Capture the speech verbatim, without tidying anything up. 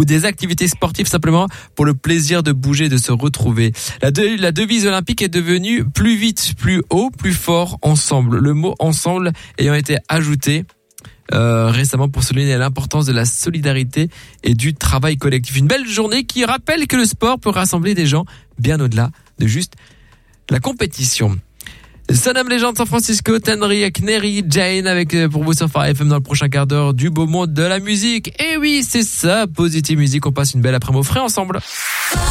ou des activités sportives simplement pour le plaisir de bouger, de se retrouver. La, de, la devise olympique est devenue plus vite, plus haut, plus fort, ensemble. Le mot ensemble ayant été ajouté Euh, récemment pour souligner l'importance de la solidarité et du travail collectif. Une belle journée qui rappelle que le sport peut rassembler des gens bien au-delà de juste la compétition. Son homme légende San Francisco, Tenry avec Neri Jane avec pour vous sur Phare F M dans le prochain quart d'heure du beau monde de la musique. Et oui, c'est ça, Positive Music. On passe une belle après-midi au frais ensemble.